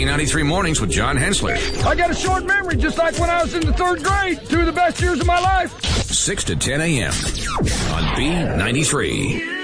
B93 Mornings with John Hensler. I got a short memory, just like when I was in the third grade. 2 of the best years of my life. 6 to 10 a.m. on B93.